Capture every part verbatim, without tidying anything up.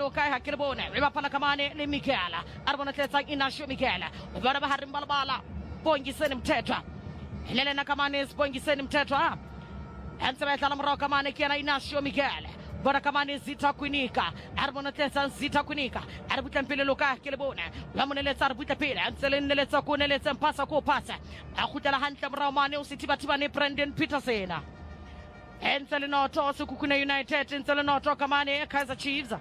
lokai hakilbone riba pala kamane le Michaela arbona tletsa Inasho Michaela ubara baharim balbala Bongiseni Mtetwa Lele na kamane Bongiseni Mtetwa Ensebe tala mro kamane kiana Inasho Michaela Bora kamane Zita Kwinika arbona tletsa Zita Kwinika arbuta mpile lokai hakilbone lamone letsa arbuta pile ensele letsa kune letsa mpasa ko pasa akutala hantle mramane usitiba tiba ne Brendan Peterson Ensele noto Sekhukhune United ensele noto kamane Kaizer Chiefs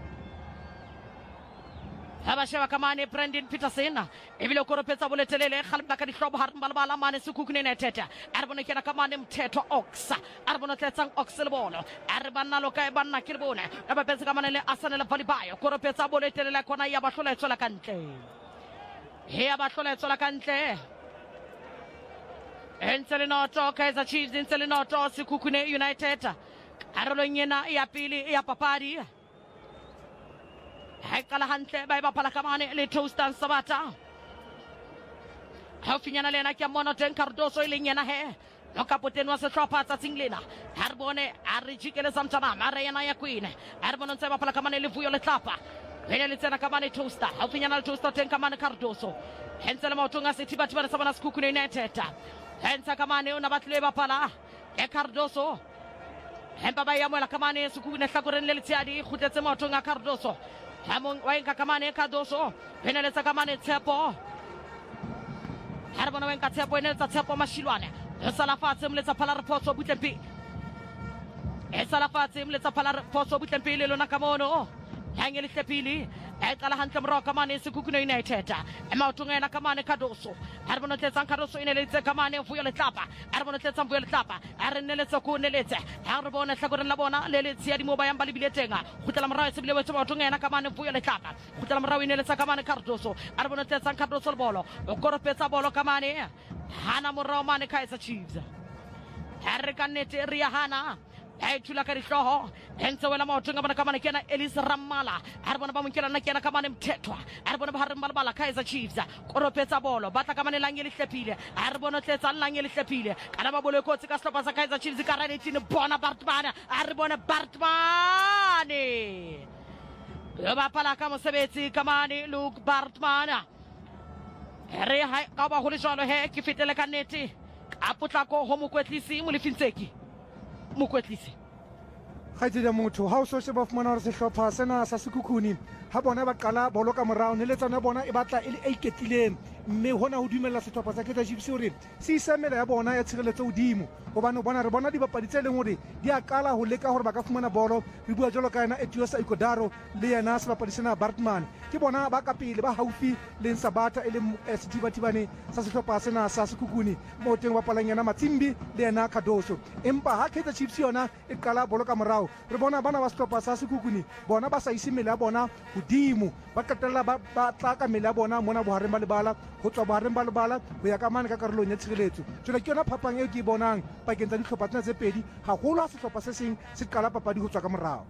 Habasheba kamane Brendan Peterson ebile koropetsa boletelele khalba ka dihlobo harmbalbala mane Sekhukhune United arbona kena kamane Mthetwa Ox arbona tetsang Ox le bolo arbana loka e banna kilbone aba betsa kamane le Arsenal Valibayo koropetsa boletelele kona ya bahlola etsola kantle he abahlola etsola kantle Ensele noto Kaizer Chiefs ensele noto Sekhukhune United arolo nyena ya pili ya papadi Haikala hantle baiba pala kamane le Toastan Sabata Hafinyana lena kia mono ten Cardoso ile nyena he no kaputen wa setropa tsa singlena harbone arijikele samtana marena ya queen harbono tseba pala kamane le vuyo le tlapa vele le tsena kamane Toaster hafinyana le Toaster ten kamane Cardoso hensele motunga setiba tiba sabana Sekhukhune United Hensa kamane una batleba pala e Cardoso Hemba baya mwela kamane Sekhukhune hlakoreng le letiadi khutetse motonga Cardoso Hamon wenka kamane Cardoso penelesa kamane Tshepo Harbona wenka Tshepo enelsa Tshepo Mashilwane esalafatse mletsa phala repotso butempi esalafatse mletsa phala repotso butempi le lona kamono hangeli hlepili Ekala hantle mro kamane Sekhukhune United emautunga kamane Cardoso arbona tsetsa Cardoso ineletse kamane vuyo le tlapa arbona tsetsa vuyo le tlapa areneletse ko neletse arbona hlakore la bona le letsi ya dimoba ya mbali biletenga khutela mrawe se bile wetso mautunga kamane vuyo le tlapa khutela mrawe ineletse kamane Cardoso arbona tsetsa Cardoso le bolo okoropetsa bolo kamane hana mro mane Kaizer Chiefs harkanete ria hana Hey tula kari hloho hense wela mautunga bana kamane kena Ellis Ramala arbona ba munkela na kena kamane Mthetwa arbona ba harmbala Kaizer Chiefs koropetsa bolo batla kamane langeli hlepile arbona tletsa langeli hlepile kana ba bolo kotsi ka stopa sa Kaizer Chiefs ka ranetini bona Bartman arbona Bartman yo ba pala ka mosebetsi kamane Luke Bartman re ha ka ba hole jalo he ke fetele ka nete a potlako ho mokwetlisi mo lefintseki mokwetlisi Khaitsedi motho ha o so sheba fumana re sehlopha sena sa Sekhukhune ha bona ba qala bolo ka morao ne letsana bona e batla ile e iketlileng mme hona ho dumella sehlopha sa Kaizer Chiefs hore se isemela ya bona ya tshireletso hodimo hobane bona re bona di bapadi tse leng hore di a qala ho leka hore ba ka fumana bolo re bua jalo ka yena Etiosa Ikodaro le yena se bapadi sena Bartman ke bona ba ka pele ba haufi le Sabata ile Setiba Tibane sa sehlopha sena sa Sekhukhune mo teng ba palang yena Matsimbi le yena Cardoso empa ha Kaizer Chiefs yona e qala bolo ka morao re bona bana ba sehlopha sa Sekhukhune bona ba sa isemela bona hodimo ba qetella ba tla ka mela bona mona bohareng ba lebala ho tswa bohareng ba lebala ho ya ka mane ka karolong ya tshireletso jona ke yona phapang e ke bonang pakeng tsa dihlopha tsena tse pedi haholo ha sehlopha se seng se qala papadi ho tswa ka morao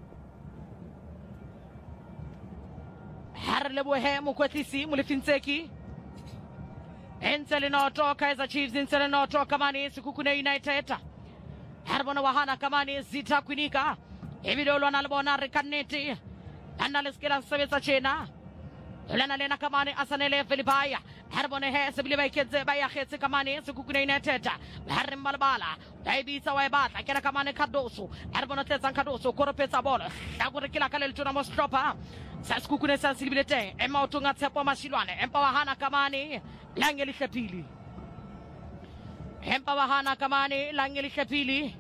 har le bohe mokwetlisi mo lefintseki ensele noto Kaizer Chiefs ensele noto kamane Sekhukhune United harbona wahana kamane Zita Kwinika ebile lona le bona re kannete ana le skela sebetsa tjena lana lena kamane Arsenal Valibayo harbona he se bile ba iketse ba ya khetse kamane Sekhukhune United harem balbala daibitsa wa batla kena kamane Cardoso harbona tsetsa Cardoso koropetsa bolo ya gore kila kale letona mo stopa sa Sekhukhune sa sibilete ema utunga Tshepo Mashilwane empa wahana kamane langeli hlepili empa wahana kamane langeli hlepili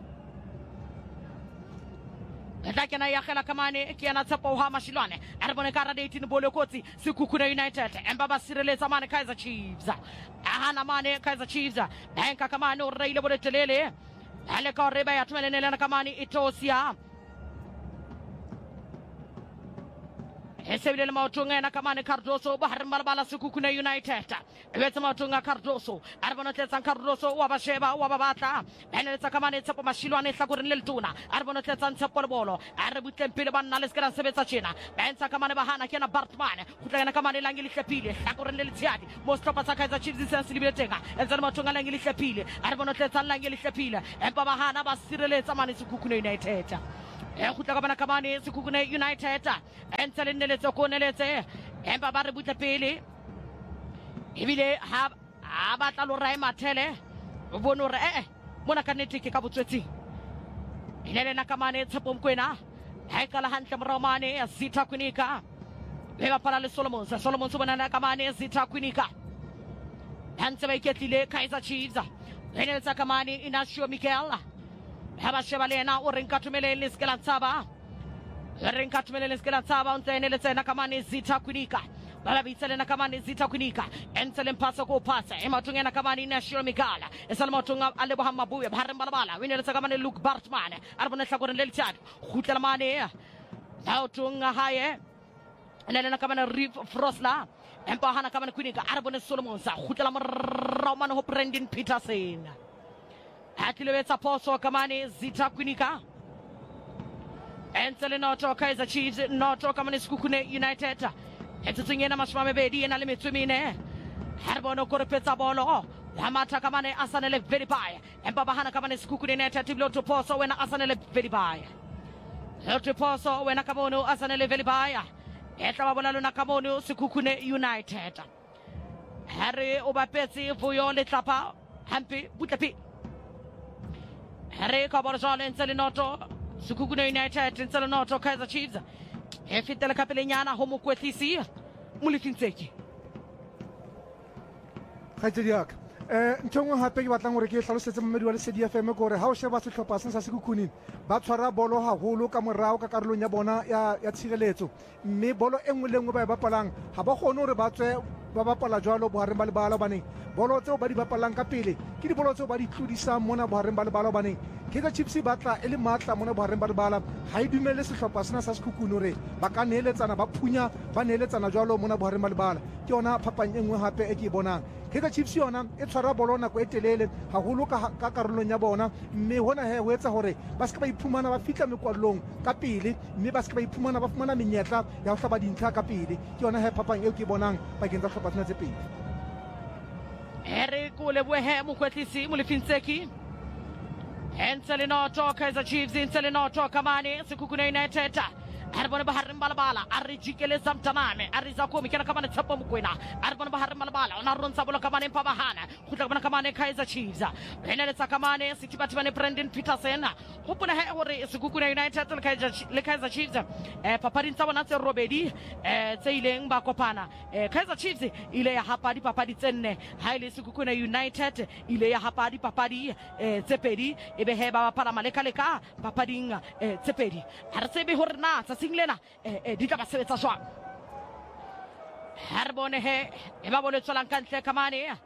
Lakena ya khela kamane kiana Tshepo ha Mashilwane arbone ka radeti ni bolo kotsi Sekhukhune United emba ba sireletsa mane Kaizer Chiefs ahana mane Kaizer Chiefs enka kamane o reile bole telele ale ka reba ya tumelenela kamane Itosia Esebile mautunga na kamane Cardoso bahar malbala Sekhukhune United ebetsa mautunga Cardoso arbona tletsa Cardoso wa basheba wa babata eneletse kamane Tshepo Mashilwane hlakoreng le letona arbona tletsa Tshepo le bolo arbutle pele banna le skera sebetsa tjena bentsha kamane bahana kena Bartman khutlana kamane langeli hlepile hlakoreng le letiadi mo stopa sa Kaizer Chiefs se sibile tenga enzana mautunga langeli hlepile arbona tletsa langeli hlepile empa bahana ba sireletsa mane Sekhukhune United e khutla ka bana ka mane Sekhukhune United e ntse le nneletse ko neletse empa ba re butla pele ebile ha ha batla lo rai mathele o bona hore eh mona ka nnete ke ka botswetsi inele na ka mane Tshepo Mokoena ha ikala hantle moromane Zitha Kwinika le bapala le Solomon Solomon so bona na ka mane Zitha Kwinika hantse ba iketlile Kaizer Chiefs ene tsa ka mane Inasio Mikel ha ba sheba lena o re nka thumelele le skela tsaba re nka thumelele le skela tsaba o ntse le tsena ka mane Zitha Kwinika bala bitsele na kamane Zitha Kwinika entsele mpasa ko pasa emathunga na kamane National Mikala esalmo thunga ale bo hamabuya ba re balabala winele tsa kamane Luke Bartman a bona tlhakore le letsadi khutlela mane ba thunga haye nele na kamane Reef Frosla empa hana kamane Kwinika a re bona Solomon sa khutlela morao mane ho Brendan Peterson a tlilebetsa poso kamane Zitha Kwinika entsele noto Kaizer Chiefs noto kamane Sekhukhune United etsutsengena mashome mabedi ena le metswemine harbono korepetsa bolo la matha kamane Asanele Verify empa bahana kamane Sekhukhune United tiblo toposo wena Asanele Verify toposo wena kamono Asanele Verify etla ba bola lona kamono Sekhukhune United hare o bapetse Vuyo le tlapa hampi butlapi hare ka bola jole ntsele noto Sekhukhune United ntsele noto Kaizer Chiefs e fitela kapelenyana ho mokwetlisi Molefintseki khaitsedi aka eh ntshongwe hape ke batlang hore ke hlalosetse mmedi wa Lesedi F M gore ha o sheba sehlopha se sa Sekhukhune ba tshwara bolo haholo ka morao ka karolong ya bona ya ya tshireletso mme bolo engwe le engwe ba e bapalang ha ba kgone hore ba tswe ba bapala jwalo bohareng ba lebala baneng bolo tseo ba di bapalang ka pele ke di bolo tseo ba di tlodisang mona bohareng ba lebala baneng Kaizer Chiefs ba tla e le matla mona bohareng ba lebala ha e dumelle sehlopha sena sa Sekhukhune hore ba ka neeletsana ba phunya ba neeletsana jwalo mona bohareng ba lebala ke yona phapang engwe hape e ke e bonang Kaizer Chiefs yona e tshwara bolo nako e telele haholo ka ka karolong ya bona mme hona he ho etsa hore ba se ka ba iphumana ba fitla mekwallong ka pele mme ba se ka ba iphumana ba fumana menyetla ya ho hlaba dintlha ka pele ke yona he phapang eo ke bonang ba ke ntsa hlopha tsena tse pedi ere ko le bohe mokwetlisi Molefintseki entsele noto Kaizer Chiefs entsele noto kamane Sekhukhune United arbona baharren balabala arrijikele samtaname ariza ko mikena kamane Tshepo Mokoena arbona baharren balabala ona ronsa bolo kamane pabahana khutla kamane kamane Kaizer Chiefs enele tsa kamane sitibatibane Brendan Peterson hopona he hore Sekhukhune United le Kaizer le Kaizer Chiefs eh papading tsa bona tse robedi eh tse ileng ba kopana eh Kaizer Chiefs ile ya hapadi papadi tsenne ha ile Sekhukhune United ile ya hapadi papadi eh tse pedi ebe he ba bapala maleka leka papading eh tse pedi ha re tsebe hore na singlena eh di tla ba sebetsa jwang harbone he e ba bole tswela kantle kamane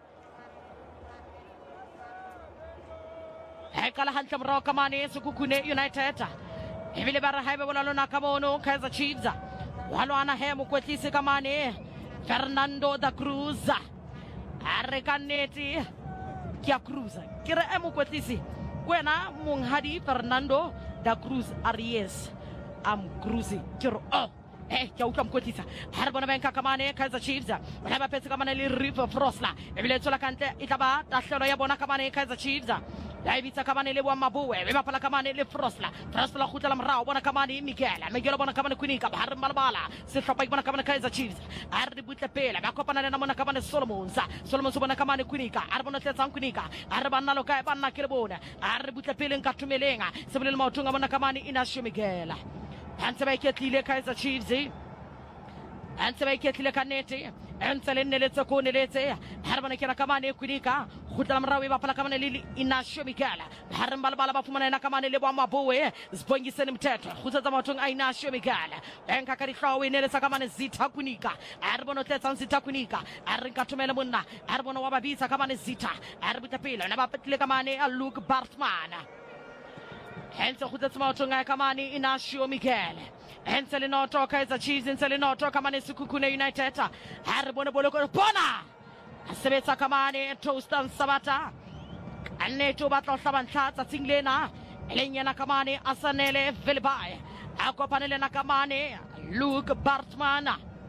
he kala hantle mro kamane Sekhukhune United e bile ba re ha e bola lona kamono Kaizer Chiefs walo ana he mokwetlisi kamane Fernando da Cruz are kaneti kia Cruz kire e mokwetlisi wena monghadi Fernando da Cruz Aries am Cruzi kiro oh eh ke utlwa mkwetlisa ha re bona ba nka kamane Kaizer Chiefs ba ba petse kamane le Reef Frosla e bile tsola kantle e taba tahlelo ya bona kamane Kaizer Chiefs la ibitsa kamane le bwa mabuwe be bapala kamane le Frosla Frosla khutela morao bona kamane Mikela Mikela bona kamane Kwinika ba re malabala se hlopa bona kamane Kaizer Chiefs a re butla pela ba kopana le bona kamane Solomon sa Solomon bona kamane Kwinika a re bona tletsa Kwinika a re banna lo kae banna ke le bona a re butla pele nka thumelenga se bolele mautunga bona kamane Inasio Mikela Antse ba iketlile Kaizer Chiefs antse ba iketlile kanete antse le neletse ko neletse ha re bona kena kamane Kwinika khutla mrawe ba pala kamane le Inasio Mikela ha re mbalabala ba fumana na kamane le bwa mabowe Sibongiseni Mthetho khutsa mathong a Inasio Mikela enka ka dihlawe neletsa kamane Zitha Kwinika ha re bona tletsa Zitha Kwinika ha re nka thumela monna ha re bona wa babitsa kamane Zitha ha re butapela na ba petle kamane a Luke Bartman Hence khutsa mathong a kamane Inasio Mikela hence le noto Kaizer Chiefs hence le noto kamane Sekhukhune United ha re bona bolo ko bona sebetsa kamane Toastan Sabata aneto batla hlaba ntlha tsatsing lena elenyana kamane Asanele Verify a kopanele na kamane Luke Bartman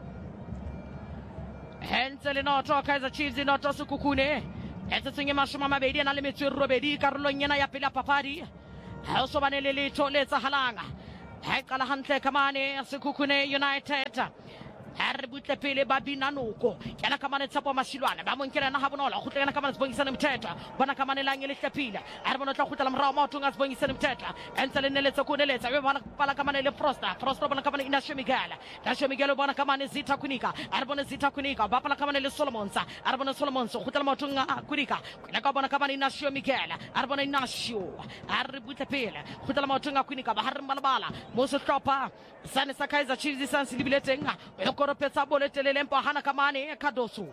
hence le noto Kaizer Chiefs noto Sekhukhune etse tsenye mashoma mabedi na le metso robedi karolong yena ya pele papadi ha o so banele le toletsa halanga ha qala hantle ka mane Sekhukhune United ha re butle pele ba bina noko kana ka mane Tshepo Mashilwane ba monkela na ha bonolo go tlena ka mane Sibongisane Mthethwa bona ka mane Langile Hlepile a re bona tla go tla morao maotonga Sibongisane Mthethwa entse le neletsa ko neletsa be bona pala ka mane le Frosta Frosta bona ka mane Inashe Migala Inashe Migala bona ka mane Zitha Kunika a re bona Zitha Kunika ba pala ka mane le Solomonsa a re bona Solomonsa go tla maotonga Kunika kana ka bona ka mane Inashe Migala a re bona Inashe a re butle pele go tla maotonga Kunika ba ha re malabala mo se hlopa Sane sa Kaizer Chiefs sa Silibileteng Koropetsa bole telelempo hana kamane Kadoso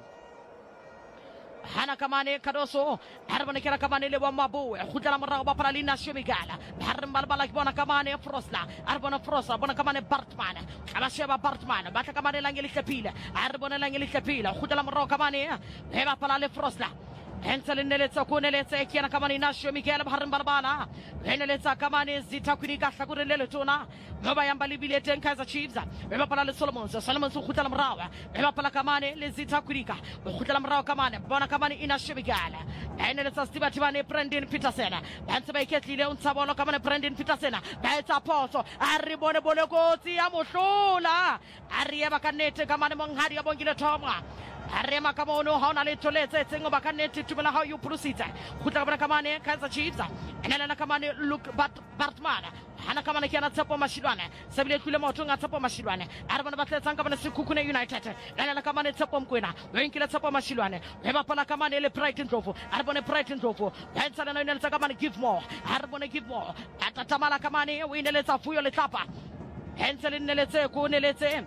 hana kamane Kadoso harbone kera kamane le wa mabu khutla morao ba para lina Shemigala harmbal balak bona kamane Frosla arbona Frosa bona kamane Bartman abasheba Bartman ba kamane Langile Hlepile arbona Langile Hlepile khutla morao kamane heba para le Frosla Hensel neletsa ko neletsa kiana kamane Inashe Migala harmbal bala neletsa kamane Zitha Kunika sakure le tona Noba yamba libile ten Kaizer Chiefs beba pala le Solomons Solomons khutla mrawa beba pala kamane le Zitha Kunika khutla mrawa kamane bona kamane Inashe Migala ene le tsastiba tibane Brendan Peterson bantse ba iketlile o ntsabolo kamane Brendan Peterson ba etsa phoso a re bone bone kotsi ya mohlola a re ba kanete kamane monghadi ya bongile thoma Arema kamono hauna le toletse tsengo bakanete tumela how you prosita khutla bana kamane Kaizer Chiefs enana kamane look but Bartman hana kamane kiana Tshepo Mashilwane sabile kule motonga Tshepo Mashilwane arabana batletsa kamane Sekhukhune United enana kamane Tshepo Mkwena wenkile Tshepo Mashilwane beba pala kamane le Brighton Ndlovu arabone Brighton Ndlovu yatsana no ineleza kamane give more arabone give more atatamala kamane wineleza Vuyo Letlapa hensel ineletse ko neletse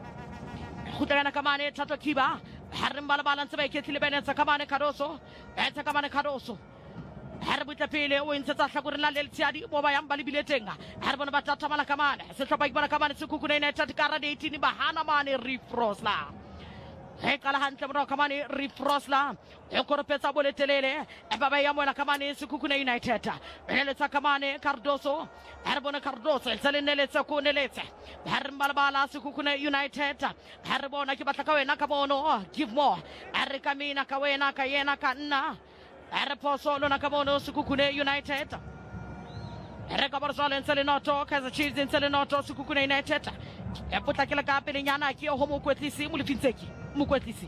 khutla kamane Thato Kiba Harimbala balance ba iketlile benetsa kamane Kadoso etsa kamane Kadoso Harbutla pele o intsa hlakore la le tsiadi mo ba yamba libile tenga harbona ba tata mala kamane se hlopa ibana kamane Sekhukhune United ka ra eighteen ba hana mane Refrosla he kala hantle mo kamane Refrosla e koropetsa bole telele e ba ba ya mona kamane Sekhukhune United eletsa kamane Cardoso harbona Cardoso eltsale neletsa ko neletsa harimbala bala Sekhukhune United harbona ke batla ka wena ka bono give more are kamina ka wena ka yena ka nna are poso lona ka bono Sekhukhune United are ka borso lentsele noto Kaizer Chiefs lentsele noto Sekhukhune United e potla ke la ka pele nyana ke ho mo kwetlisi mo lefintseki mo kwetlisi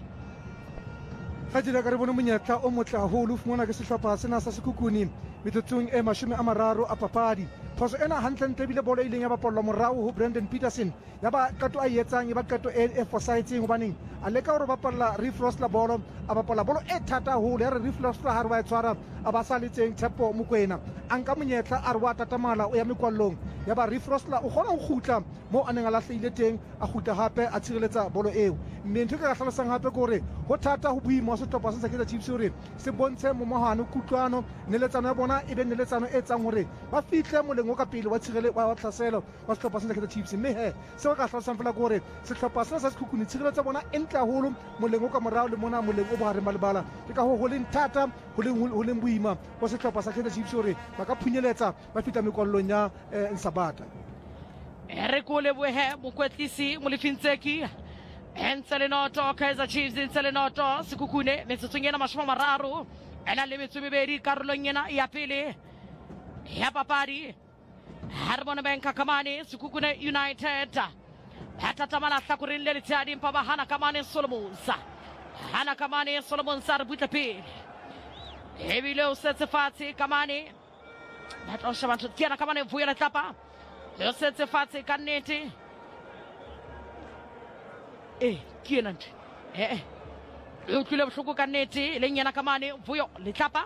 ga dira ka re bone monyetla o motle haholo fumana ke sehlopha sena sa Sekhukhune metsotsong e mashome a mararo a papadi phoso ena hantle bile bolo ileng ya bapalla morao ho Brendan Peterson ya ba kato a etsang e ba kato e forsaitseng hobaneng a leka hore bapalla Refrosla bolo a bapalla bolo e thata haholo ya re Refrosla ha re ba e tshwara a ba saletseng Tshepo Mokwena a nka monyetla a re wa tatamala o ya mekwallong ya ba Refrosla o kgona ho khutla mo a neng a lahlile teng a khutla hape a tshireletsa bolo eo mme ntho ka hlalosang hape ke hore ho thata ho buima se topa se sa Kaizer Chiefs hore se bontshe momahano kutlwano neletsano ya bona e be neletsano e tsang hore ba fihle moleng o ka pele wa tshirele wa tlhaselo wa sehlopha se sa Kaizer Chiefs mme he se ka hlalosang fela ke hore sehlopha se sa Sekhukhune tshireletsa bona e ntle haholo moleng o ka morao le mona moleng o bohareng malebala ke ka ho ho leng thata ho leng ho leng buima ho sehlopha sa Kaizer Chiefs hore ba ka phunyeletsa ba fitla mekwallong ya Nsabata re ko lebohe mokwetlisi mo lefintseki entsele noto Kaizer Chiefs entsele noto Sekhukhune metsotsong ena mashome mararo ena le metso mebedi karolong ena ya pele ya papadi harbona benka kamane Sekhukhune United hatatamala hlakoreng le letsadi mpa ba hana kamane Solomons hana kamane Solomons a re butla pele ebile o setse fatshe kamane batla shaba ntho kiana kamane Vuyo Letlapa o setse fatshe ka nnete eh kiana ntho eh eh o tlile bohloko ka nnete le nyana kamane Vuyo Letlapa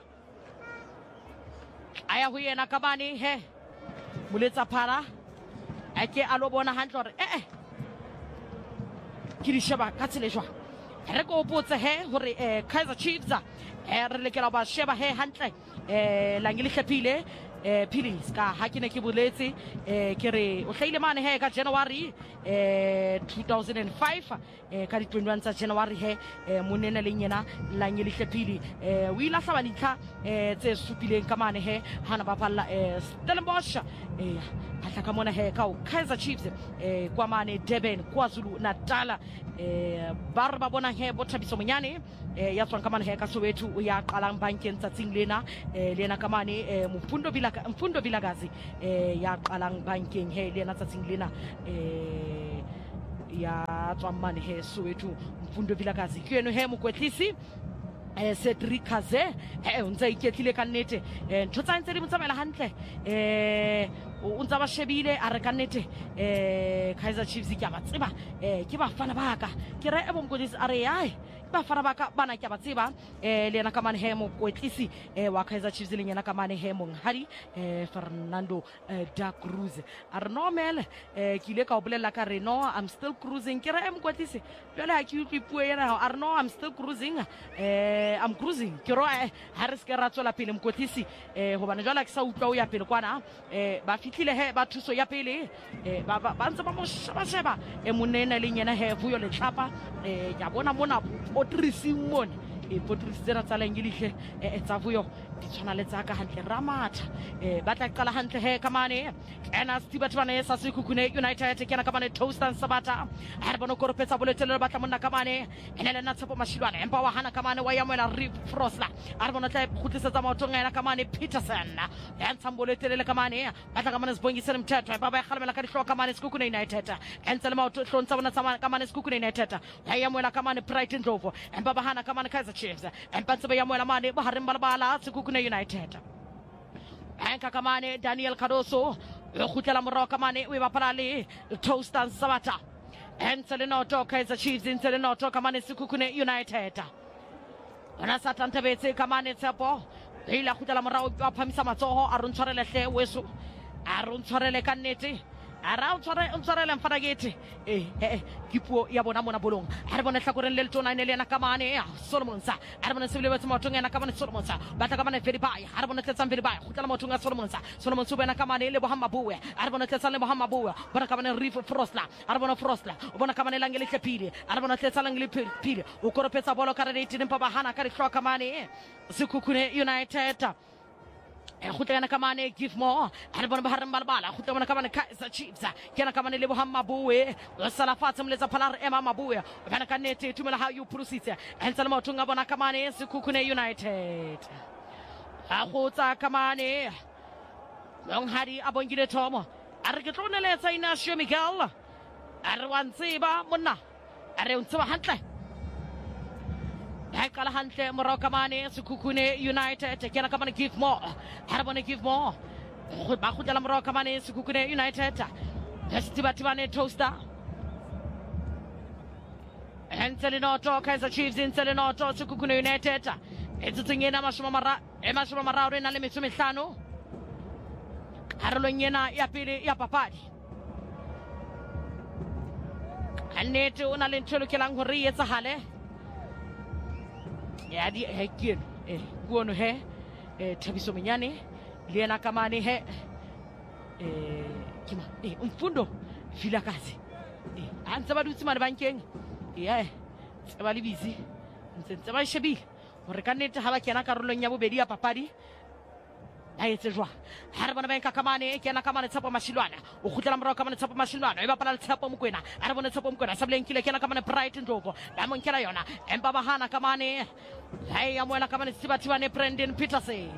aya ho yena kamane he muletsa phara ake a lo bona hantle hore eh eh ke di sheba ka tsele jwa re go botse he hore eh Kaizer Chiefs eh re lekela ba sheba he hantle eh Langile Hlepile eh please ka ha ke ne ke boletse eh ke re o hlaile mane he ka January eh two thousand five eh ka di twenty-one tsa January he eh monene le nyena Langile Hlepile eh o ila hlaba ditla eh tse supileng ka mane he hana ba palla eh Stellenbosch eh atla ka mona he ka o Kaizer Chiefs eh kwa mane Durban KwaZulu Natal eh bar ba bona he Bothabiso Monyane eh ya tswang ka mane he ka Soweto o ya qalang bankeng tsatsing lena eh lena ka mane eh Mfundo Villa Vilaka Mfundo Vilakazi eh ya qalang banking he le na tsatsing lena eh ya tswamane he Soweto Mfundo Vilakazi ke eno he mokwetlisi eh Cedric Kaze he o ntse iketlile ka nnete eh ntho tsa ntse di motsamela hantle eh o ntse ba shebile a re ka nnete eh Kaizer Chiefs ke ba tseba eh ke ba fana baka ke re e bomgodisi a re ai ba fana baka bana ke ba tseba eh le na ka mane he mokwetlisi eh wa Kaizer Chiefs le nyana ka mane he monghadi eh Fernando eh, da Cruz a re no mele eh ke ile ka o bolela ka re no I'm still cruising ke re e mokwetlisi jwale ha ke utlwi puo yena a re no I'm still cruising eh I'm cruising ke ro ha re se ke ra tswela pele mokwetlisi eh hobane jwale ke sa utlwa o ya pele kwana eh ba fitlile he ba thuso ya pele eh ba ba ntse ba mo sheba sheba e monene le nyena he Vuyo Letlapa eh ya bona mona potrisi mone e potrisi tsena tsa lengilihle e tsa Vuyo di tshwana le tsa ka hantle Ramatha eh ba tla qala hantle he kamane ena Steve Tshwane sa Sekhukhune United ke na kamane Toastan Sabata ha re bona koropetsa boletelo ba tla monna kamane ene le na Tshepo Mashilwane empa wa hana kamane wa yamela Reef Frosla ha re bona tla khutlisetsa maoto ngena kamane Peterson ya ntshamboletelo kamane ba tla kamane Sibongisele Mthetho ba ba khalemela ka dihloka kamane Sekhukhune United entsele maoto hlontsha bona tsama kamane Sekhukhune United ya yamela kamane Brighton Ndlovu empa ba hana kamane Kaizer Chiefs empa tsebe yamela mane ba harim balabala Sekhukhune United Enka kamane Daniel Kadoso o khutlela morao kamane o bapala le Toastan Sabata entsele noto Kaizer Chiefs entsele noto kamane Sekhukhune United ona satantebetse kamane Tshepo ila khutlela morao wa phamisa matsoho a runtshwarele hle weso a runtshwarele ka nnete ara o tshware o tshwarele mfadagete eh eh kipuo ya bona mona bolong ha re bona hlakoreng le letona ene le na kamane Solomon sa ha re bona sebile batse motho ngena kamane Solomon sa ba tla kamane Verify ha re bona tletsa Verify khutla motho nga Solomon sa Solomon su bena kamane le Bohamba Buwe ha re bona tletsa le Bohamba Buwe bona kamane Reef Frosla ha re bona Frosla o bona kamane langele hlepile ha re bona tletsa langele pile o koropetsa bolo ka re ditini mpa ba hana ka re hloka kamane Sekhukhune United e khutlela kamane Give More ha re bona ba harim balabala khutlela kamane Kaizer Chiefs ke na kamane le Bohamba Buwe o sala fatse mletsa phalar ema Mabuwe bana ka nete tumela ha you prositse entsela motho nga bona kamane Sekhukhune United ha khotsa kamane Monghadi Abongile Thomo a re ke tloneletsa Inacio Miguel a re wa ntseba monna a re ntseba hantle ha kala hantle morao kamane Sekhukhune United ke na kamane Give More ha re bona Give More ba khutlela morao kamane Sekhukhune United Steve Tshwane Toaster entsele noto Kaizer Chiefs entsele noto Sekhukhune United etsutsengena mashoma mara e mashoma mara re na le metso mehlano harolong yena ya pele ya papadi annete o na le ntho lokelang hore e etsahale ya di hekien eh buono he eh Thabiso Menyane le yena kamane he eh kima eh Mfundo Vilakazi eh antse ba dutse mane bankeng yeah tse ba le busy ntse tse ba shebile hore ka nnete ha ba kena karolong ya bobedi ya papadi a etse jwa ha re bona ba enka kamane ke na kamane Tshepo Mashilwana o khutlela morao kamane Tshepo Mashilwana e bapala le Tshepo Mokwena ha re bona Tshepo Mokwena sablenkile ke na kamane Brighton Ndlovu ba monkela yona empa ba hana kamane hai ya moela kamane Sibathiwane Brendan Peterson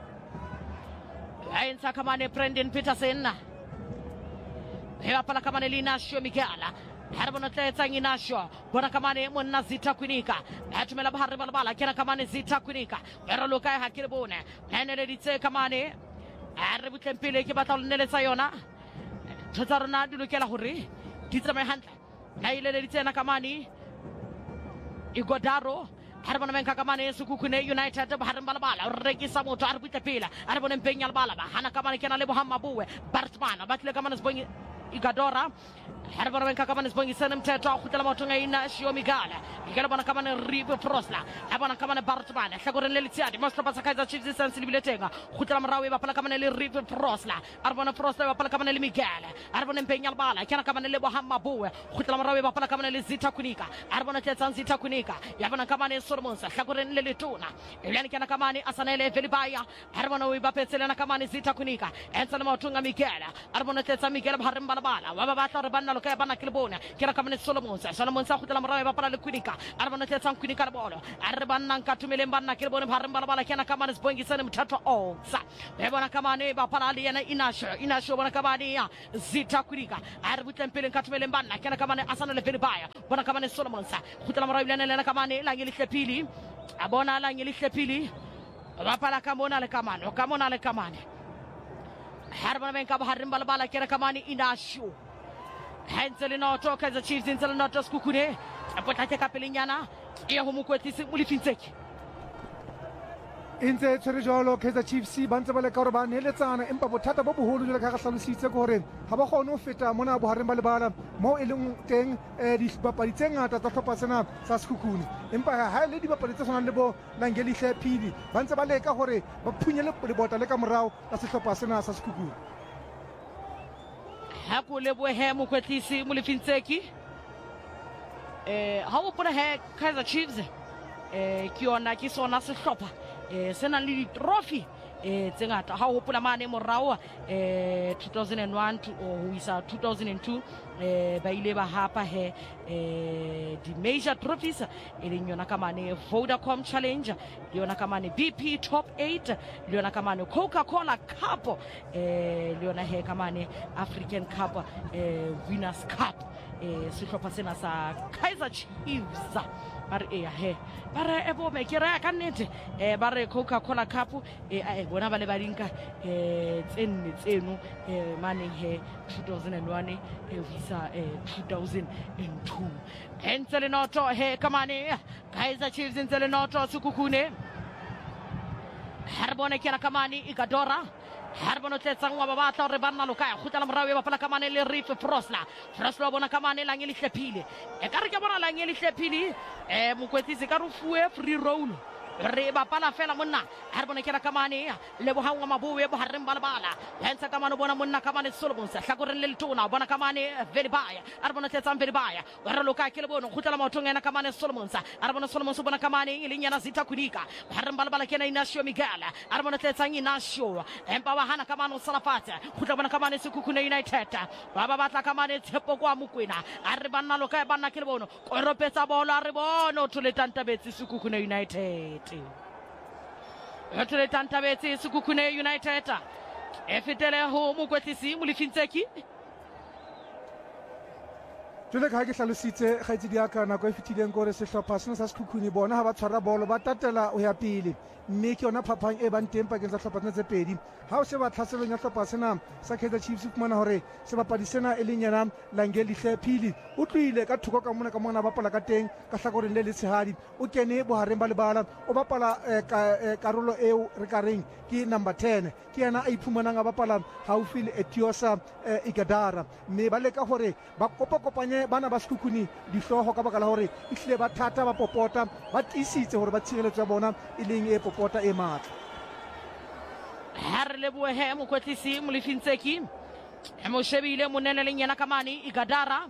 hai ntsha kamane Brendan Peterson e bapala kamane Inacio Miguel ha re bona tletsa Inacio bona kamane monna Zitha Kwinika ha tumela ba harim balabala ke na kamane Zitha Kwinika pero loka ha ke le bone ene le ditse kamane a re butlempile ke batla le neletsa yona thotsa rona di lokela hore di tsamaye hantle na ile le ditse na kamane Igodaro ha re bona benka kamane Sekhukhune United ba harim balabala re rekisa motho a re butlempile a re bona mpenya lebala ba hana kamane ke na le Bohamba Buwe Bartman ba tle kamane Sibongi Igadora ha re bona benka kamane Sibongisele Mthetho a khutlela motho nga Inacio Miguel ke bona kamane Reef Frosla ha bona kamane Bartman hlakoreng le letsiadi mo hlopa sa Kaizer Chiefs sense le biletenga khutlela morao e bapala kamane le Reef Frosla ha re bona Frosla e bapala kamane le Miguel ha re bona mpenya lebala ke na kamane le Bohamba Buwe khutlela morao e bapala kamane le Zitha Kwinika ha re bona tletsa Zitha Kwinika ya bona kamane Solomon sa hlakoreng le letona e bana ke na kamane Asanele Velibaya ha re bona o ibapetsele na kamane Zitha Kwinika entsele motho nga Miguel ha re bona tletsa Miguel ba harim bala wa ba batla re banna lo ka bana ke le bona ke ra ka mane Solomon Solomon sa khutela morao ba pala le Quinica a re bona tsetsa Quinica le bolo a re banna ka tumeleng banna ke le bona ba re bala bala ke na ka mane Sibongisane Mthatho Oxa be bona ka mane ba pala le yena Inasho Inasho bona ka mane ya Zita Quinica a re butlempeleng ka tumeleng banna ke na ka mane Asana le Velibaya bona ka mane Solomon sa khutela morao le nela ka mane la ngeli hlepili a bona la ngeli hlepili ba pala ka mona le ka mane ka mona le ka mane Harban Venka Harim Balabala Kerakamani Inashu Hansel no Toka the Chiefs in Selenotos Kukune and Potaka Capelliana Yahumuquetis Mulifinsek in the Cherijolo Keza Chiefs Bantabale Korban Heletsana Impapotata Bobu Hulu la Kasan Sitsa Koren Habahono Fita Mona Harim Balabala Mo Ilung Teng Edis Baparitenga Tatapasana Saskukuni Empire High Lady Baparitasan Lebo Langeli Pidi Bantabaleka Hore Bapunela Bota Lekamrao Asitapasana Saskuku Haku Lebo Hamuquetisi Mulifinseki How put a hair Kaiser Chiefs Kiona Kisona Shopper sena le trophy eh tsengata ha o hopola mane morao eh two thousand one to o isa two thousand two eh ba ile ba hapa he eh di major trophies e le nyona ka mane Vodacom Challenge le yona ka mane B P Top eight le yona ka mane Coca-Cola Cup eh le yona he ka mane African Cup eh Winners Cup eh sehlopha sena sa Kaizer Chiefs bare e he bare e bo me ke ra ka nnete e bare Coca-Cola Cup e a e bona ba le ba dinka e tsenne tseno e mane he two thousand one e visa e two thousand two entsele noto he kamane Kaizer Chiefs entsele noto sukukune harbone kena kamani ikadora Harbono tsangwa ba batla re banna lokaya khutela morawe ba pala kamane le Riff Frosla Frosla bona kamane la ngeli hlepile e ka re ke bona la ngeli hlepile e mokwetisi ka rufuwe free roll re ba pala fela monna harbone kena kamane le bo hangwa mabuwe bo harrem balabala hensa kamane bona monna kamane Solomon sa hlakoreng le letona bona kamane Velibaya harbone tsetsang Velibaya re lokaya ke le bona khutela motongena kamane Solomon sa harbone Solomon so bona kamane ile nyana Zita Quinica harrem balabala kena Inasho Migala harbone tsetsang Inasho empa wa hana kamane Salafata khutla bona kamane Sekhukhune United baba batla kamane Tshepo kwa Mokwena a re banna lokaya banna ke le bona koropetsa bolo a re bona o thuletanta betsi Sekhukhune United Atule tantabetse Sekhukhune United e fetele ho mokwetisi Mulifinseki Jule ka ke hlalositse kgaitsi di aka na go fitileng gore sehlopha sena sa Sekhukhune bona ha ba tshwara bolo ba tatela o ya pele mme ke yona phapang e bang teng pakeng tsa hlopha tse pedi ha o se ba tlhaselong ya hlopha sena sa Kaizer Chiefs fumana hore se bapadi sena e leng yana Langeli Hlepili o tlile ka thoko ka mona ka mona ba pala ka teng ka hlakoreng le letshehadi o kene bohareng ba lebala o bapala karolo eo re ka reng ke number ten ke yana a iphumanang a bapala haufi le Etiosa Igadara mme ba leka hore ba kopakopanye bana ba Sekhukhune dihloho ka baka la hore e hlile ba thata ba popota ba tisitse hore ba tshireletso ya bona e leng e popota e matla ha re lebohe he mokwetisi Mulifinseki e mo shebile monene le nyana kamane Igadara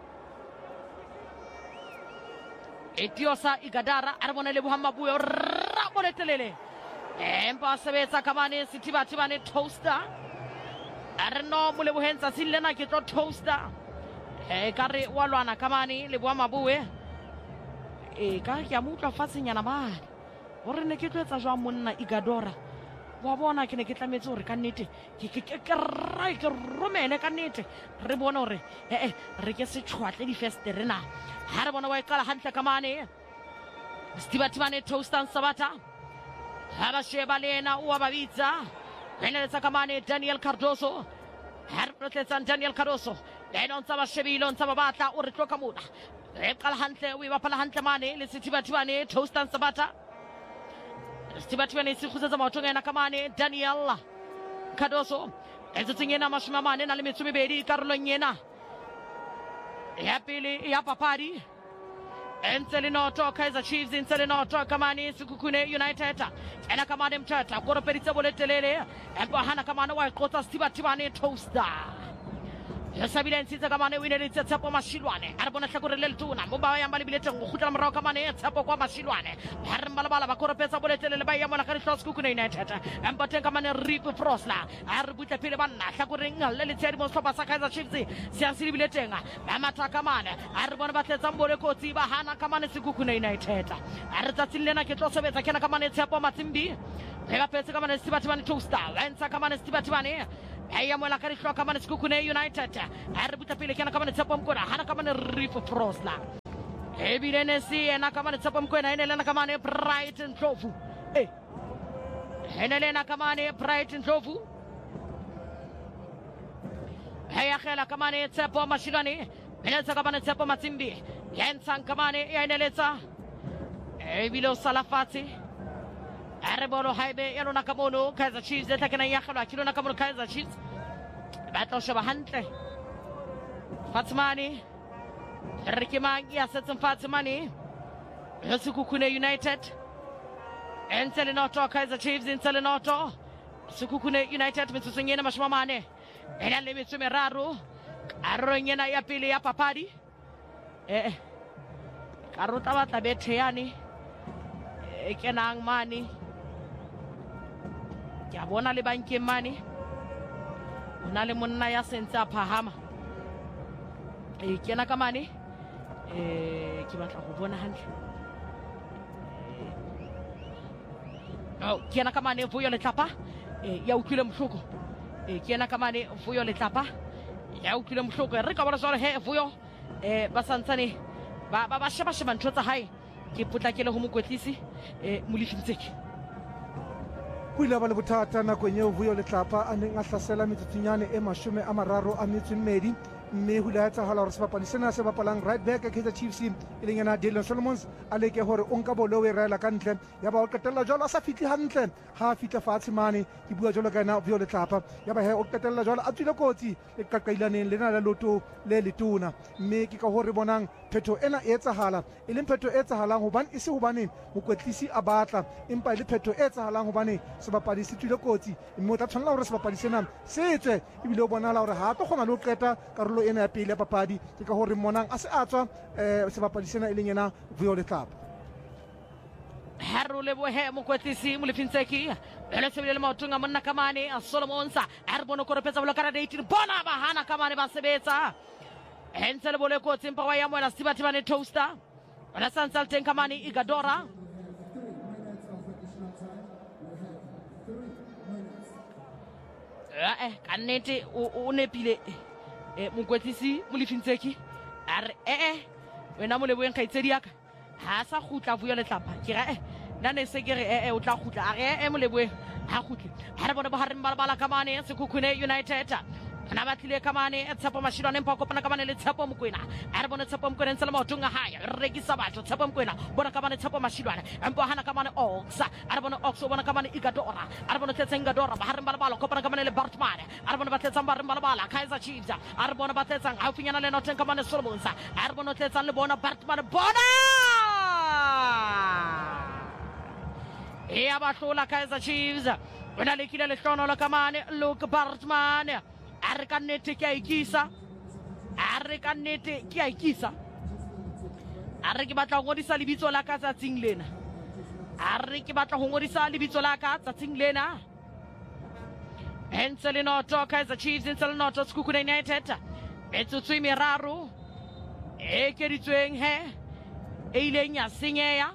Etiosa Igadara a re bona le bohamba buyo rabole telele empa sebetsa kamane Sithibathibane Toaster a re no mo lebohentsha silena ke tlo Toaster e ka re wa lwana kamane le boa mabuwe e ka ke a mutla fatshenyana bana hore ne ke tloetsa jwa monna Igadora wa bona ke ne ke tlametse hore ka nnete ke ke ke ra ke romene ka nnete re bona hore eh eh re ke se tshwatle di festere na ha re bona wa ikala hantle kamane Sithibathibane Toaster Sabata ha ba sheba lena o ba bitsa beneletsa kamane Daniel Cardoso ha re protsetsa Daniel Cardoso lena ntsa ba shebile ntsa ba batla o re tloka mona re qala hantle o ba phala hantle mane le Sithibathibane Toaster Sabata Sithibathibane se khutsetsa maotong ena kamane Daniel Cardoso etse tsengena mashome mane na le metso mebedi karolong yena ya pele ya papadi entse le noto Kaizer Chiefs entse le noto kamane Sekhukhune United ena kamane Mthatha koropeditse boletelele empa hana kamane wa iqotsa Sithibathibane Toaster Sabilensi tsa kamane o ineletse Tshepo Mashilwane a re bona tlhakore le letona mo ba ya mbale biletseng go khutla morao kamane Tshepo kwa Mashilwane ba re mbalabala ba koropetsa boletlele ba ya mona ka ditlhos Sekhukhune United empa teng kamane Rip Frosla a re butla pele banna tlhakoreng le le tshedi mo setlhopha sa Kaizer Chiefs se a se biletseng ba matha kamane a re bona ba tletsa mbole kotsi ba hana kamane Sekhukhune United a re tsatsing lena ke tlo sebetsa kena kamane Tshepo Matsimbi le ba petse kamane Stibatibane Toaster wa ntsa kamane Stibatibane Aya mola ka dihlwa kamane Sekhukhune United a re butla pele kena kamane Tshepo Mkwena hana kamane Rip Frosla ebile ne si ena kamane Tshepo Mkwena ene lena kamane Brighton Ndlovu eh ene lena kamane Brighton Ndlovu aya khela kamane Tshepo Mashilwane benetsa kamane Tshepo Matsimbi yentsang kamane ya ineletsa ebile o salafatsi Arebolo haibe yalo nakamono Kaizer Chiefs eta kena yakhala kilo nakamono Kaizer Chiefs batlo sheba hantle Fatimani Rikimangi ya setsa Fatimani Sekhukhune United Ensele noto Kaizer Chiefs ensele noto Sekhukhune United metsotso nyena mashimamane ena le metso meraro aro nyena ya pele ya papadi eh karota batla bethe yani e kenang mani ya bona le bankeng mane ona le monna ya sentse a phahama e kena ka mane e ke batla go bona hantle oh kena ka mane Vuyo Letlapa e ya utlwile mohloko e kena ka mane Vuyo Letlapa ya utlwile mohloko re ka bona jwale he Vuyo e ba santsane ba ba sheba sheba ntho tsa hae ke potlakele ho mokwetlisi e Molefintseki o ile ba le bothata nakong eo Vuyo Letlapa a neng a hlasela metsotsonyane e mashome a mararo a metso e mmedi mme ho ile ha etsahala hore sebapadi sena se bapalang right back ya Kaizer Chiefs e leng yena Dylan Solomons a leke hore o nka bolo o e raela ka ntle ya ba o qetella jwalo a sa fihle hantle ha a fihla fatshe mane ke bua jwalo ka yena Vuyo Letlapa ya ba he o qetella jwalo a tswile kotsi le qaqailaneng lena la loto le letona mme ke ka hore bonang phetho ena e etsahala e leng phetho e etsahalang hobane e se hobane mokwetlisi a batla empa le phetho e etsahalang hobane sebapadi se tswile kotsi mme o tla tshwanela hore sebapadi sena se tswe ebile o bonahala hore ha a tlo kgona le ho qeta karolo ena ya pele ya papadi ke ka hore monang a se a tswa sebapadi sena e leng yena Vuyo Letlapa Harro le bohe mokwetlisi Molefintseki le sebile le maotonga monna kamane a Solomonsa a re bona koropetsa bola kana eighteen bona ba hana kamane ba sebetsa entse le bole kotsi empa wa ya mona Stibatibane Toaster ona santsa teng kamane Igadora eh kannete o nepile e mokwetlisi Molefintseki a re eh eh wena mo leboeng khaitsedi yaka ha sa khutla Vuyo Letlapa ke ra eh nane se ke re eh eh o tla khutla a re eh mo leboeng ha khutle ha re bona ba hareng balabala kamane Sekhukhune United na batlile kamane Tshepo Mashilwane empa kopana kamane le Tshepo Mkwena a re bona Tshepo Mkwena ntse le maotonga haya re rekisa batho Tshepo Mkwena bona kamane Tshepo Mashilwane empa hana kamane Ox a re bona Ox bona kamane Igadora a re bona tsetsa Igadora ba hareng balabala kopana kamane le Bartman a re bona ba tsetsa ba hareng balabala Kaizer Chiefs a re bona ba tsetsa ha finyana le noteng kamane Solomons a re bona tsetsa le bona Bartman bona e ya ba hlola Kaizer Chiefs bona le kile le hlono la kamane Luke Bartman a re ka nnete ke a ikisa a re ka nnete ke a ikisa a re ke batla go ngodisa lebitso la ka tsatsing lena a re ke batla go ngodisa lebitso la ka tsatsing lena entse le noto Kaizer Chiefs entse le noto Sekhukhune United metsotso e meraro e keditsweng he e ileng ya senyeya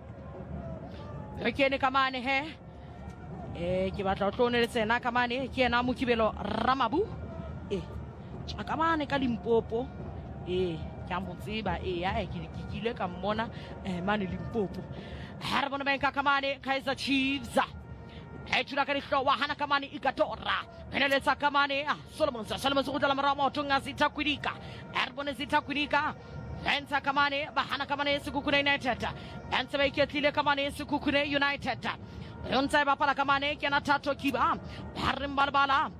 re kene kamane he eh ke batla o tlone le tsena kamane ke ena Mokibelo Ramabu eh tsa kamane ka Limpopo eh ke a motseba eh ya ke kile ka mmona eh mane Limpopo ha re bona ba nka kamane Kaizer Chiefs e tshula ka dihlowa hana kamane Igadora peneletsa kamane Solomons Solomons go tla mara maotonga Zitha Kwidika ha re bona Zitha Kwidika Ensa kamane ba hana kamane Sekhukhune United ensa ba iketlile kamane Sekhukhune United Yonsa ba pala kamane ke na Thato Kiba hareng balabala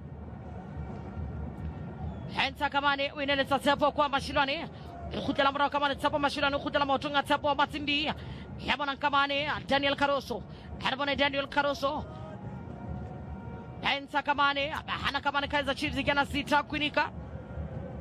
Ensa kamane o ineletsa Tshepo kwa Mashilwane e khutela mora kamane Tshepo Mashilwane o khutela maotonga Tshepo Matsimbi ya bona kamane Daniel Caroso ha bona Daniel Caroso Ensa kamane ba hana kamane Kaizer Chiefs ke na Zitha Kwidika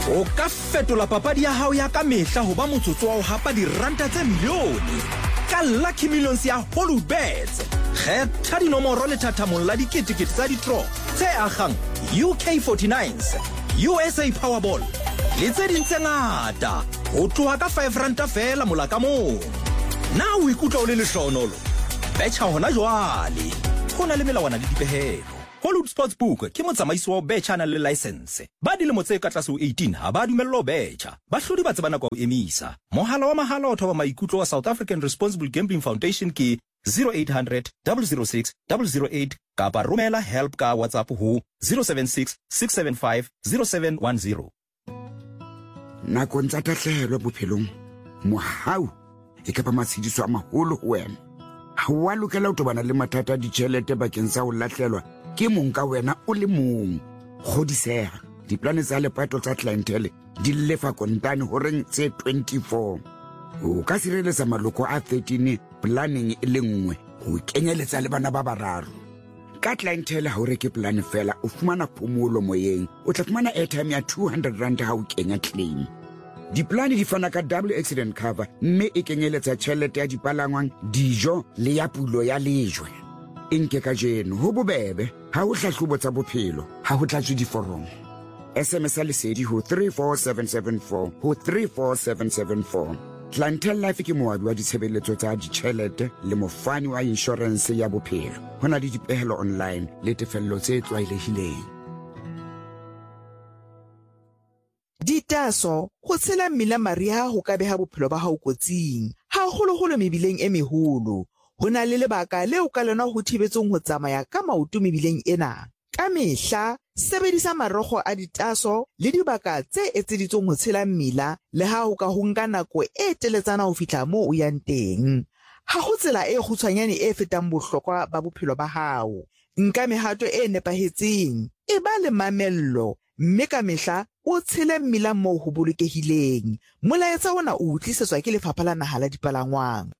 o ka fetola papadi ya hao ya ka mehla ho ba motsotso wa ho hapa diranta tse milione ka Lucky Millions ya Holubets. Kgetha dinomoro le thathamong la diketekete tsa di-draw tse agang U K forty-nines, U S A Powerball le tse ding tse ngata ho tloha ka five ranta fela mola ka moo. Na o ikutlwa o le lehlohonolo? Betjha hona jwale. Ho na le melawana le dipehelo. Hollywood Sportsbook ke motsamaisi wa betjha na le license. Ba dilemo tse ka tlase ho eighteen ha ba dumellwa betjha. Bahlodi ba tsebana kwa ho emisa. Mohala wa mahala o thoba maikutlo wa South African Responsible Gambling Foundation ke zero eight hundred, zero zero six, zero zero eight kapa romela help ka WhatsApp ho zero seven six, six seven five, zero seven one zero. Nakong tsa tahlehelo bophelong, mohau e ka ba matshidiso a maholo ho wena. Ha wa lokela ho tobana le mathata a ditjhelete bakeng sa ho lahlelwa ke mong ka wena o le mong. Kgodiseha, diplane tsa lepato tsa clientele di lefa kontane ho reng tse twenty-four. O ka sireletsa maloko a thirteen planning e le nngwe ho kenyeletsa le bana ba bararo. Ka clientele ha o reke plan fela o fumana phomolo moyeng, o tla fumana airtime ya two hundred rand ha o kenya claim. Diplane di fana ka double accident cover mme e kenyeletsa tjhelete ya dipalangwang, dijo le ya pulo ya lejwe. Inke ka jeno ho bobebe ha o hlahlobo tsa bophelo ha ho tlatswe diforomo. S M S a lesedi ho three four seven seven four ho three four seven seven four. Clientele Life ke moabi wa ditshebeletso tsa ditjhelete le mofani wa insurance ya bophelo. Hona le dipehelo online le tefello tse tlwaelehileng. Ditaso go tshela mmila maria ho ka beha bophelo ba hao kotsing ha holo holo mebileng e meholo. Hona le lebaka leo ka lona ho thibetseng ho tsamaya ka maoto mebileng ena. Ka mehla sebedisa marogo a ditaso le dibaka tse etseditsweng ho tshela mmila le ha ho ka ho nka nako e teletsana ho fihla moo o yang teng. Ha ho tsela e kgutshwanyane e fetang bohlokwa ba bophelo ba hao. Nka mehato e nepahetseng, e ba le mamello, mme ka mehla o tshele mmila moo ho bolokehileng. Molaetsa ona o tlisetswa ke Lefapha la Naha la Dipalangwang.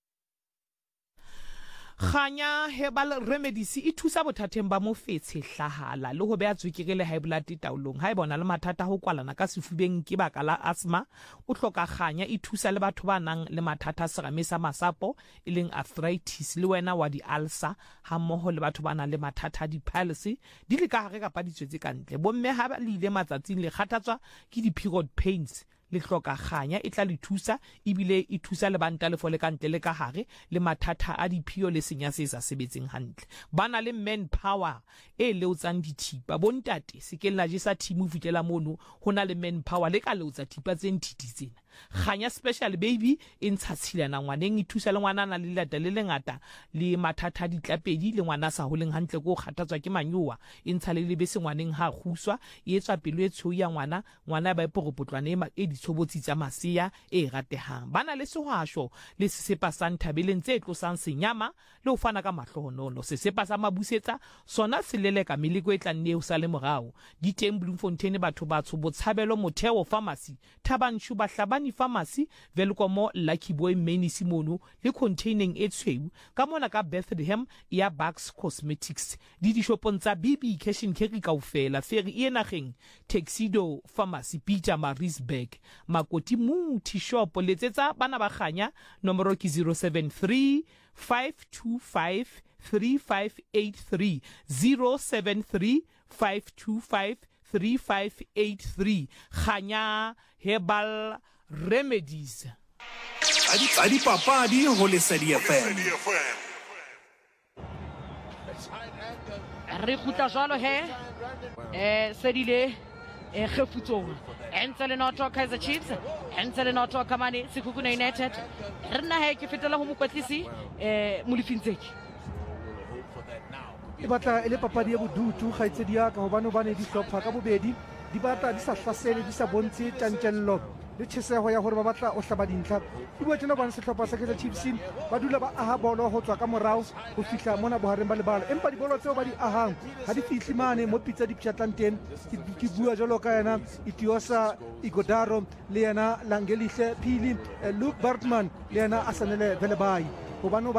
Khanya Herbal Remedies e thusa bothateng ba mofetshe hlahala le ho beha tswekere le high blood taolong. Ha e bona le mathata ho kwalana ka sefubeng ke baka la asthma, o hloka khanya e thusa le batho ba nang le mathata serame sa masapo e leng arthritis le wena wa di ulcer ha mmoho le batho ba nang le mathata di piles di le ka hare kapa ditswetse ka ntle. Bomme ha ba le ile matsatsing le kgathatswa ke di period pains le hloka khanya e tla le thusa ebile e thusa le banta le fole ka ntle le ka hare le mathata a diphio le senya se sa sebetseng hantle. Bana le men power e leotsang dithipa bontate se ke la jesa thimu fitela mono hona le men power le ka leotsa thipa tse ntiti tsena. Khanya special baby e ntsha tshilana ngwaneng e thusa le ngwana na le lata le lengata le mathata di tlapedi le ngwana sa holeng hantle go kgathatswa ke manyowa e ntsha le lebese ngwaneng ha khuswa e etswa pelo e tsho ya ngwana ngwana ba iporopotlwane e ditshobotsi tsa masia e ratehang. Bana le sehwasho le sesepa sa nthabeleng tse tlosang senyama le ho fana ka mahlohonolo. Sesepa sa mabusetsa sona se leleka meleko e tlanne ho sa le morao. Di teng Bloemfontein batho ba tshobo tshabelo motheo pharmacy Thabanshu Bahlabani Pharmacy Velkomo Lucky Boy Main Simono le containing e tshweu ka mona ka Bethlehem ya Bucks Cosmetics di di shopong tsa B B Cash and Carry kaofela Ferry e nageng Tuxedo Pharmacy Peter Marisburg Makoti Muti Shop letsetsa bana ba Khanya nomoro ke zero seven three five two five three five eight three zero seven three five two five three five eight three. Khanya Herbal Remedies. Adi papadi ho Lesedi F M. Re kgutla jwalo he eh sedile e kgefutsong entse le notho Kaizer Chiefs entse le notho Kamane Sekhukhune United re nna he ke fetela ho mokwetlisi eh Molefintseki e batla ele papadi ya bodutu kgaitsedi ya ka hobane ba ne di hlopha ka bobedi di batla di sa hlasele di sa bontshe tantjello le tshesego ya hore ba batla o hlaba dintlha e bua tjena bana sehlopha sa Kaizer Chiefs ba dula ba aha bolo ho tswa ka morao ho fihla mona bohareng ba lebala empa dibolo tseo ba di ahang ha di fihli mane mo pitsa di pshatlang teng ke bua jalo ka yena Itiosa Igodaro le yena Langelihle Phili Luke Bartman le yena Asanele Velebai hobane bane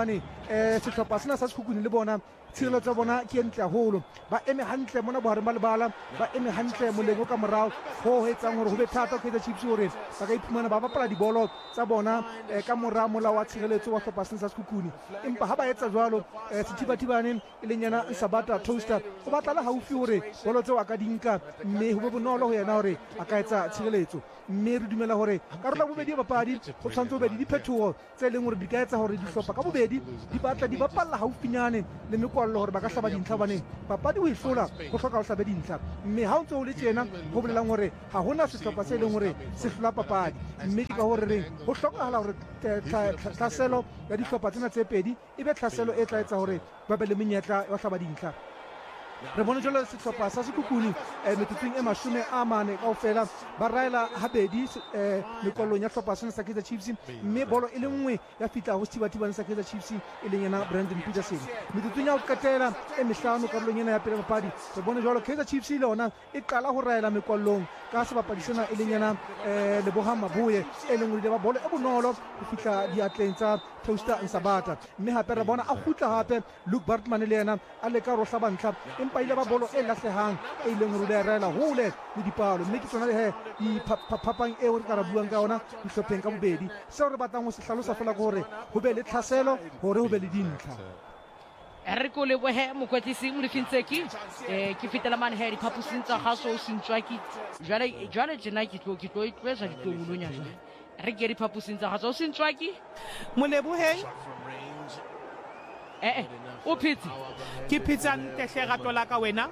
um setlhopha sena sa Sekhukhune le bona tshireletso ya bona ke e ntle haholo ba eme hantle mona bohareng ba lebala ba eme hantle moleng o ka morao ho etsang hore ho be thata ho Kaizer Chiefs hore ba ka iphumana ba bapala dibolo tsa bona ka mora mola wa tshireletso wa sehlopha sena sa Sekhukhune empa ha ba etsa jwalo sethibathibane e leng yana Nsabata Toaster o batla le haufi hore bolo tseo a ka dinka mme ho be bonolo ho yena hore a ka etsa tshireletso mme re dumela hore karolo bobedi ba papadi go tshwantse bobedi di phethogo tse leng hore di ka etsa hore dihlopha ka bobedi di batla di bapalla haufinyane le mekwallo hore ba ka hlaba dintlha baneng papadi o e hlola go hloka ho hlabe dintlha mme ha o ntse o le tjena ho bolelang hore ha hona sehlopha se leng hore se hlola papadi mme ke ka hore re ho hlokahala hore tlhaselo ya dihlopha tsena tse pedi e be tlhaselo e tla etsa hore ba be le menyetla ya hlaba dintlha re bone jalo sehlopha sa Sekhukhune metsotsong e mashome a mane kaofela ba raela habedi mekwallong ya hlopha sena sa Kaizer Chiefs mme bolo e le nngwe ya fitla ho sethibathibane sa Kaizer Chiefs e leng yena Brandon Peterson metsotsong ya ho qetela e mehlano karolong ena ya pele papadi re bone jalo Kaizer Chiefs le yona e qala ho raela mekwallong ka sebapadi sena e leng yena Lebohang Maboye e leng hore ba bolo e bonolo ho fitla diatleng tsa Toaster Nsabata mme hape re bona a khutla hape Luke Bartman le yena a le ka ro hlaba ntlha empa ile ba bolo e lahlehang e ileng hore le raela hole le dipalo mme ke tsona le he di phapang e hore ka ra buang ka ona dihlopheng ka bobedi seo re batlang ho se hlalosa fela ke hore ho be le tlhaselo hore ho be le dintlha re ko le bohe mokwetlisi Mlefintseki eh ke fitela mane he diphapusing tsa gaso o sentswaki jwale jwale tjena ke tlo ke tlo itlwesa ditlobulonya jwale re ke diphapusing tsa gaso o sentswaki Moleboheng eh eh o phitsi ke phitsang tehle gato la ka wena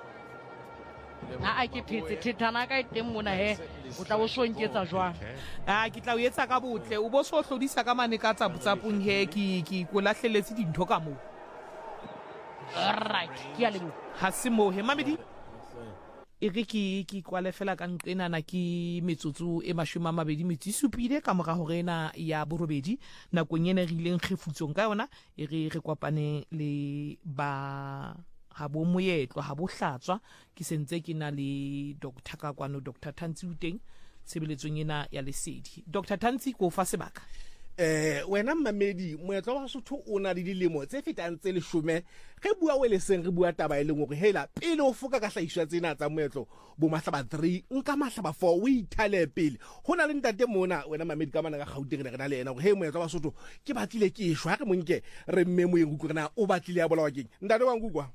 a a ke phitsi thithana ka teng mona he o tla o sonketsa jwang a ke tla o etsa ka botle o bo so hlodisa ka mane ka tsa botsapong he ke ke ko lahleletse dintho ka mo right ke a lebo ha se mo he mamedi e re ke ke kwale fela ka nqenana ke metsotso e mashome a mabedi metsi supile ka mora hore ena ya borobedi nakong ena re ileng kgefutsong ka yona e re re kwapane le ba ha bo moyetlo ha bo hlatswa ke sentse ke na le Doctor Kakwano Doctor Tantsi uteng sebeletsong ena ya lesedi Doctor Tantsi ko fa sebaka eh wena mmamedi moetlo wa Sotho o na le dilemo tse fetang tse leshome ge bua we le seng re bua taba ile ngore hela pele o foka ka hlahiswa tsena tsa moetlo bo mahlaba three nka mahlaba four o ithale pele hona le ntate mona wena mmamedi ka mana ka Gauteng re na le ena gore he moetlo wa Sotho ke batlile ke shwa re monke re mme mo yengu rena o batlile ya bola wa keng ntate wa ngukwa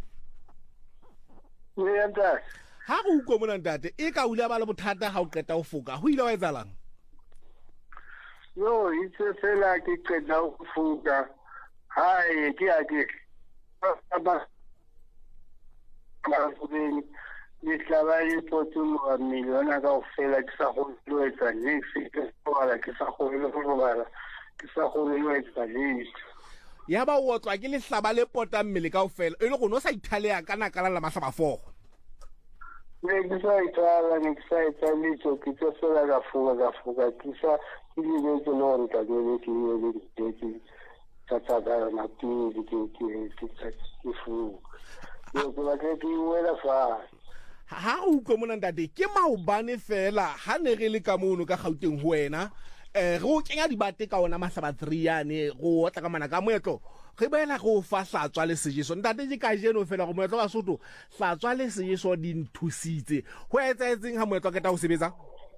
le ntate ha go ukwa mona ntate e ka ula ba le bothata ha o qeta o foka ho ile wa etsalang yo itse fela ke qeda ho fuka hae ke a ke ba ba fubeni ni hlabali potulu wa miliona ka ofela ke sa go lo etsa next ke wala ke sa go lo go bala ke sa go lo etsa next ya ba o tswa ke le hlaba le pota mmele ka ofela e le go no sa ithalea kana kana la mahlaba four ne ke sa ithala ne ke sa ithala tso ke tso fela ka fuka ka fuka ke sa ke le ke lo nka ke le ke le ke ke tsa tsa na ti ke ke ke ke fu yo ke ba ke wela fa ha o go mona ntate ke maobane fela ha ne re le ka mono ka Gauteng ho wena eh go kenya dibate ka ona mahlaba three yane go tla ka mana ka moetlo ge bela go fa hlatswa le sejeso ntate ke ka jeno fela go moetlo wa Sotho hlatswa le sejeso di nthusitse ho etsa etseng ha moetlo ka ta ho sebetsa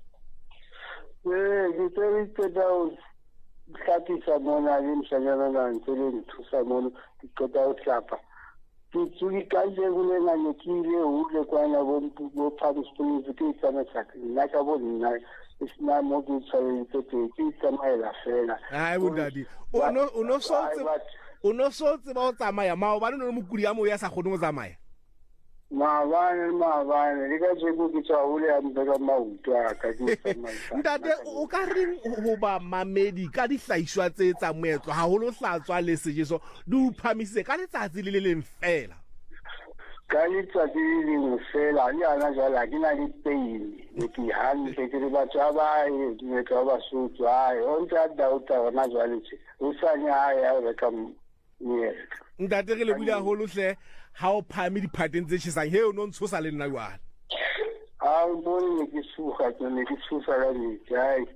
eh ke tsere ke dawo hlapisa mona le mshanyana la ntse le nthusa mona ke qeta ho hlapa ke tsuri ka je go le ngane ke ile ho le kwana bo bo phamstung ke tsana tsaka nna ka bo nna isna mo ke tsale ke ke tsamaela fela ai bundadi o no o no so o no so tse ba o tsamaya mao ba no mokudi ya mo ya sa gone go tsamaya maabane maabane le ka je go ke tswa ho le a mbeka mautwa ka di tsamaya ntate o ka reng ho ba mamedi ka dihlaiswa tse tsa moetlo ha ho lo hlatswa le sejeso di o phamise ka letsatsi le le leng fela ka letsatsi le le leng fela le ana jala ke na le peile le ke hantle ke re batho ba e di ka ba Sotho ai o ntse da o ta na jale tse o sa nya ya re ka yes ntate re le bula holo hle ha o phami di patents tse tshesang he o no ntshosa le nna jwana a o bone ke suga ke ne ke susa la ni ai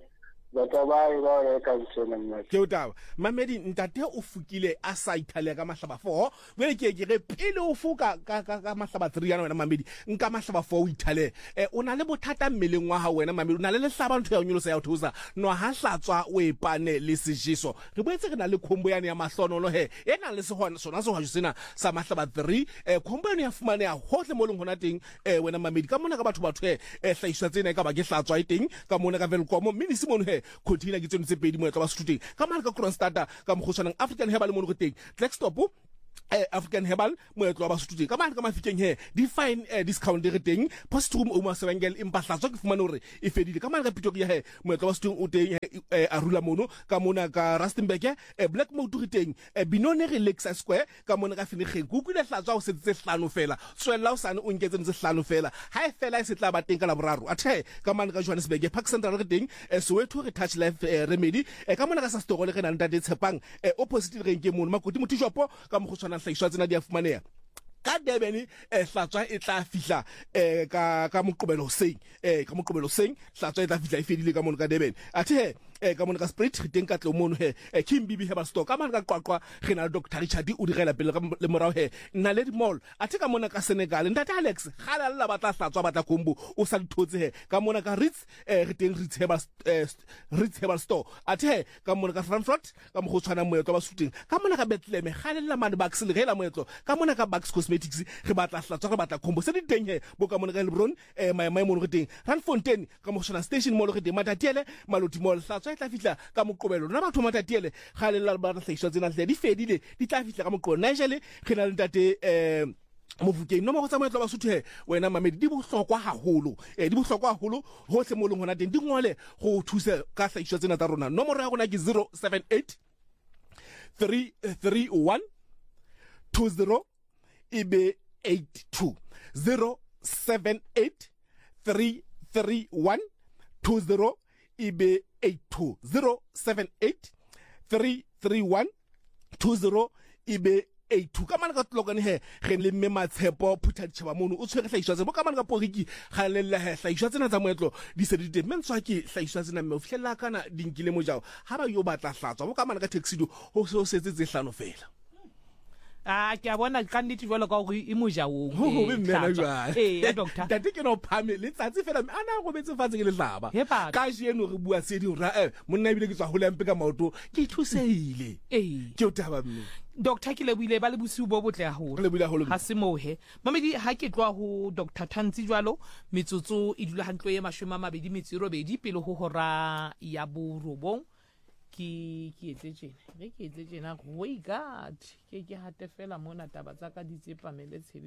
batho ba e ba reka tsena mma ke o taba mamedi ntate o fukile a sa ithalea ka mahlaba four wele ke ke re pele o fuka ka ka ka mahlaba three yana wena mamedi nka mahlaba four o ithale eh o na le bothata mmeleng wa ha wena mamedi o na le lehlaba ntho ya nyolosa ya thusa no ha hlatswa o e pane le sejiso re boetse re na le khombo yana ya mahlonono he ena le sehona sona se hwa sena sa mahlaba three eh khombo yana ya fumane ya hohle mo leng hona teng eh wena mamedi ka mona ka batho batho he eh hlaiswa tsena ka ba ke hlatswa e teng ka mona ka velkomo minisi mono he khothina ke tsone tse pedi mo tla ba sututeng ka mane ka Kronstadter ka mogotshwanang African Herbal mo go teng Blackstop eh African Herbal moetlo wa basututeng ka mane ka mafikeng he di fine eh, discount re teng postrum o mo sebengel impa hlatswa ke fumana hore e fedile ka mane ka Pitok ya he moetlo wa basututeng o teng eh, a rula mono ka mona ka Rustenburg eh, Black Motor teng eh, Binone Relax Square ka mona ka Finigeng go kule hlatswa o setse hlano fela swella o sane o nketse ntse hlano fela ha e fela e se tla ba teng ka la boraro athe ka mane ka Johannesburg Park Central re teng eh, Soweto re Touch Life eh, Remedy eh, ka mona ka sa store le re na ntate tshepang eh, opposite re nke mono makoti motho jopo ka mo go tshwana hlaiswa tsena di a fumaneya ka Durban eh hlatswa e tla fihla eh ka ka Moqebelo Hoseng eh ka Moqebelo Hoseng hlatswa e tla fihla e fedile ka mona ka Durban athe eh ka mona ka Spirit re teng ka tlo mono he eh Kim Bibi Herbal Store ka mona ka Qwaqwa re na Doctor Richard o direla pele ka le morao he nna le mall athe ka mona ka Senegal ntate Alex gala lla batla hlatswa batla kombo o sa dithotse he ka mona ka Ritz eh re teng Ritz Herbal eh, Ritz Herbal Store athe ka mona ka Frankfurt ka mo go tshwana moetlo ba suteng ka mona ka Bethlehem gala lla man Bucks le gela moetlo ka mona ka Bucks Cosmetics re batla hlatswa re batla kombo se di teng he bo ka mona ka Lebron eh my my mo re teng Randfontein ka mo Shona Station mo re teng Matatiele Maloti Mall hlatswa e tla fihla ka Moqebelo na batho Matatiele ga le la ba hlaiswa tsena tle di fedile di tla fihla ka Moqebelo Nigel re na le ntate eh Mofukeng no mo go tsa moetlo ba suthu he wena mamedi di bohlokwa haholo eh di bohlokwa haholo hohle mo leng hona teng di ngole go thusa ka hlaiswa tsena tsa rona nomoro ya gona ke zero seven eight three three one two zero ibe eight two zero seven eight three three one two zero ibe eight two zero seven eight three three one two zero ibe eight two ka mane ka tlokane he ge le mme Matshepo phutha ditšhaba mono o tshwere hlaiswa tse bo ka mane ka Poriki ga le le he hlaiswa tsena tsa moetlo di se di teng mentswa ke hlaiswa tsena mme o fihlella kana dinkile mo jao ha ba yo batla hlatswa bo ka mane ka taxi do ho so setse tse hlano fela Ah ke a bona ka nnete jwalo ka gore e mojaong ho ho be mmena jwa eh ya doctor tate ke no phame le tsatsi fela ana go betse fatse ke le hlaba He baka. ka jeno re bua se di ra eh monna ebile ke tswa ho lempe ka maoto ke thuseile eh ke o taba mme doctor ke le buile ba le bosiu bo botle haholo le bula holo ha se mohe mamedi ha ke tloa ho Doctor Thanzi jwalo metsotso e dula hantlo ye mashome a mabedi metso e robedi pele ho hora ya borobong ki ki etse tjena re ke etse tjena wait god ke ke hate fela mona taba tsa ka di tsepamele tshebe